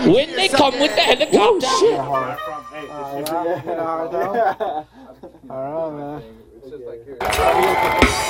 When they come with the helicopter. All right, man.